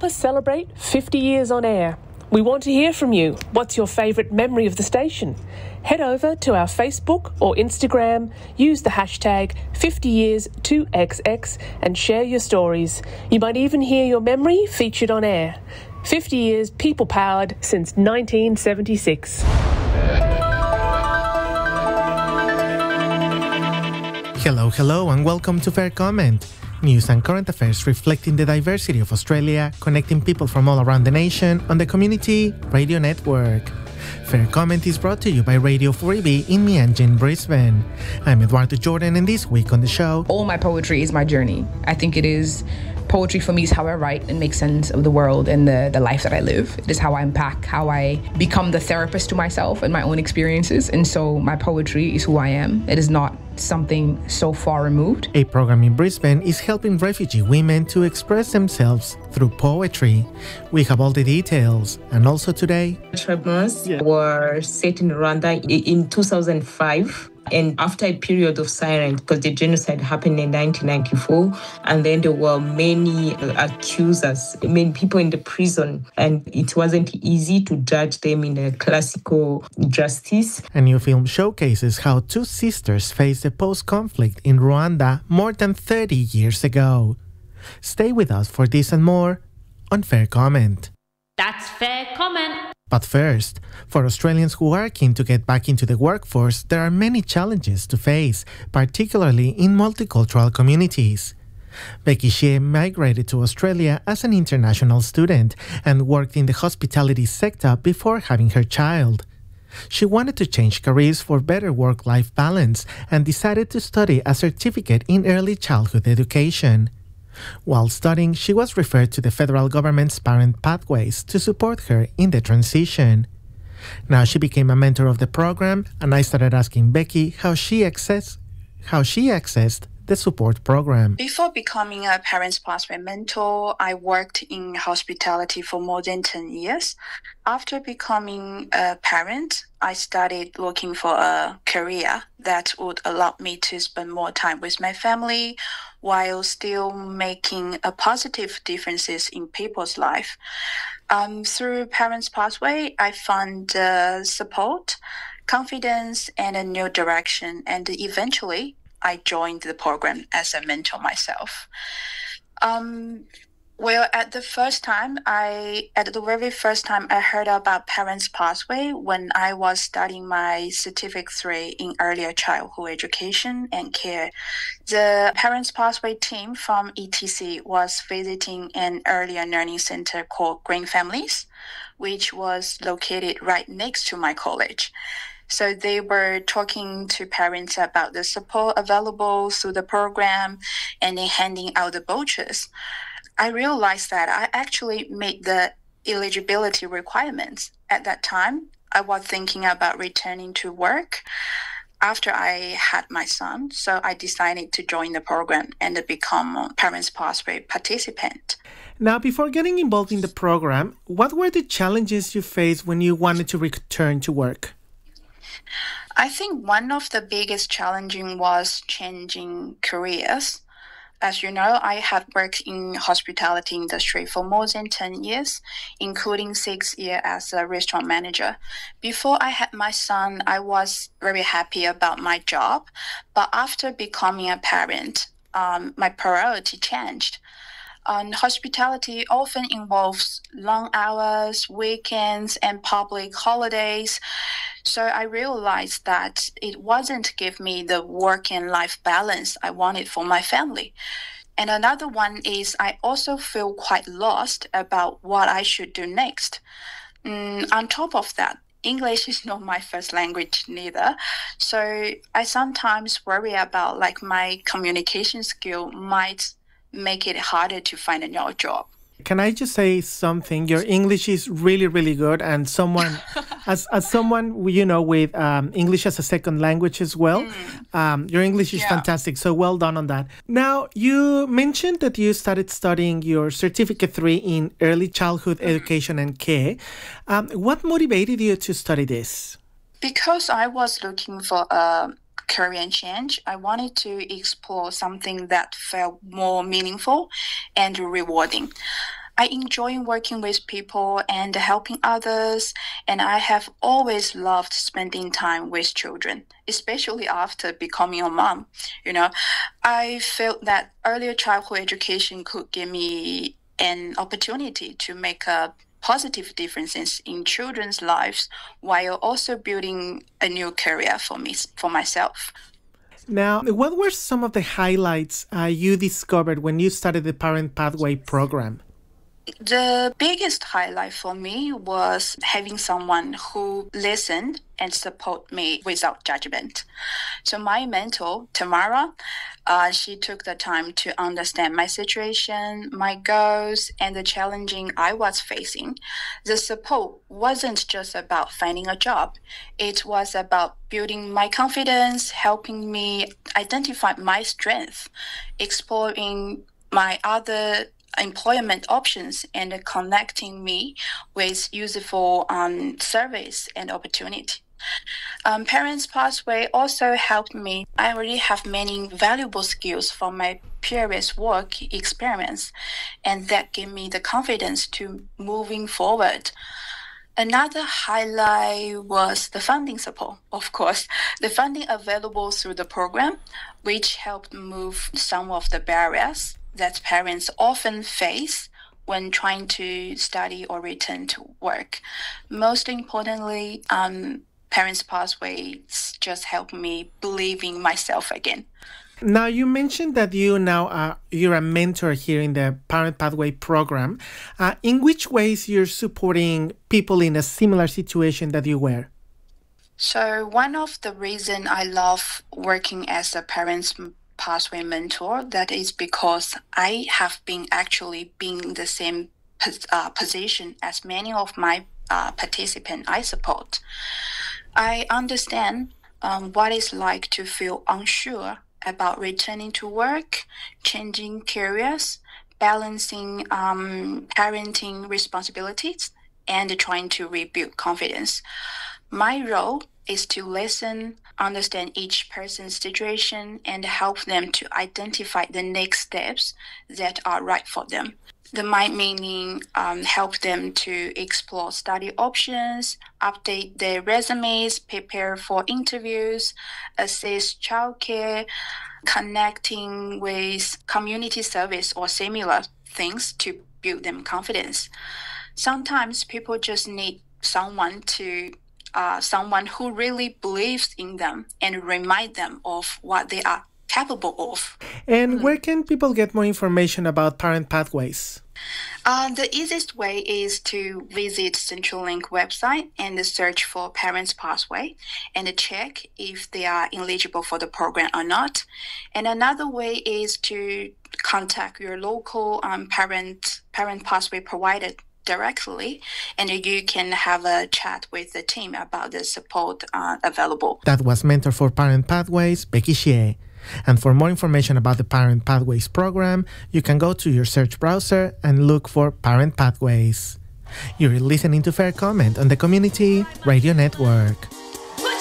us celebrate 50 years on air. We want to hear from you. What's your favourite memory of the station? Head over to our Facebook or Instagram, use the hashtag 50years2XX and share your stories. You might even hear your memory featured on air. 50 years people-powered since 1976. Hello, and welcome to Fair Comment. News and current affairs reflecting the diversity of Australia, connecting people from all around the nation on the Community Radio Network. Fair Comment is brought to you by Radio 4EB in Meanjin, Brisbane. I'm Eduardo Jordan, and this week on the show... All my poetry is my journey. I think it is... Poetry for me is how I write and make sense of the world and the life that I live. It is how I unpack, how I become the therapist to myself and my own experiences. And so my poetry is who I am. It is not something so far removed. A program in Brisbane is helping refugee women to express themselves through poetry. We have all the details. And also today... Tribunals were set in Rwanda in 2005. And after a period of silence, because the genocide happened in 1994, and then there were many accusers, many people in the prison, and it wasn't easy to judge them in a classical justice. A new film showcases how two sisters faced the post-conflict in Rwanda more than 30 years ago. Stay with us for this and more on Fair Comment. That's Fair Comment. But first, for Australians who are keen to get back into the workforce, there are many challenges to face, particularly in multicultural communities. Becky Shea migrated to Australia as an international student and worked in the hospitality sector before having her child. She wanted to change careers for better work-life balance and decided to study a certificate in early childhood education. While studying, she was referred to the federal government's Parent Pathways to support her in the transition. Now she became a mentor of the program, and I started asking Becky how she accessed the support program. Before becoming a Parents Pathway mentor, I worked in hospitality for more than 10 years. After becoming a parent, I started looking for a career that would allow me to spend more time with my family while still making a positive differences in people's life. Through Parents Pathway, I found support, confidence, and a new direction, and eventually I joined the program as a mentor myself. At the very first time I heard about Parents Pathway when I was studying my Certificate 3 in earlier childhood education and care. The Parents Pathway team from ETC was visiting an earlier learning center called Green Families, which was located right next to my college. So they were talking to parents about the support available through the program and then handing out the vouchers. I realized that I actually made the eligibility requirements. At that time, I was thinking about returning to work after I had my son. So I decided to join the program and become a Parents Pathway participant. Now, before getting involved in the program, what were the challenges you faced when you wanted to return to work? I think one of the biggest challenging was changing careers. As you know, I have worked in hospitality industry for more than 10 years, including 6 years as a restaurant manager. Before I had my son, I was very happy about my job. But after becoming a parent, my priority changed. Hospitality often involves long hours, weekends, and public holidays. So I realized that it wasn't give me the work and life balance I wanted for my family. And another one is I also feel quite lost about what I should do next. On top of that, English is not my first language neither. So I sometimes worry about my communication skill might make it harder to find a new job. Can I just say something? Your English is really, really good, and someone, as someone with English as a second language as well, your English is fantastic. So well done on that. Now, you mentioned that you started studying your Certificate 3 in Early Childhood Education and Care. What motivated you to study this? Because I was looking for a career change, I wanted to explore something that felt more meaningful and rewarding. I enjoy working with people and helping others, and I have always loved spending time with children, especially after becoming a mom. I felt that earlier childhood education could give me an opportunity to make a positive differences in children's lives while also building a new career for myself. Now, what were some of the highlights you discovered when you started the Parent Pathway program? The biggest highlight for me was having someone who listened and support me without judgment. So my mentor, Tamara, she took the time to understand my situation, my goals, and the challenging I was facing. The support wasn't just about finding a job. It was about building my confidence, helping me identify my strength, exploring my other employment options, and connecting me with useful service and opportunity. Parents Pathway also helped me. I already have many valuable skills from my previous work experience, and that gave me the confidence to moving forward. Another highlight was the funding support, of course. The funding available through the program, which helped move some of the barriers that parents often face when trying to study or return to work. Most importantly, Parents Pathways just helped me believe in myself again. Now, you mentioned that you're a mentor here in the Parent Pathway program. In which ways you're supporting people in a similar situation that you were? So one of the reasons I love working as a Parents Pathway mentor, that is because I have been in the same position as many of my participants I support. I understand what it's like to feel unsure about returning to work, changing careers, balancing parenting responsibilities, and trying to rebuild confidence. My role is to listen, understand each person's situation, and help them to identify the next steps that are right for them. The might meaning help them to explore study options, update their resumes, prepare for interviews, assess childcare, connecting with community service or similar things to build them confidence. Sometimes people just need someone who really believes in them and remind them of what they are capable of. And where can people get more information about Parent Pathways? The easiest way is to visit CentralLink website and search for Parents Pathway and check if they are eligible for the program or not. And another way is to contact your local Parent Pathway provider directly, and you can have a chat with the team about the support available. That was Mentor for Parent Pathways, Becky Xie. And for more information about the Parent Pathways program, you can go to your search browser and look for Parent Pathways. You're listening to Fair Comment on the Community Radio Network.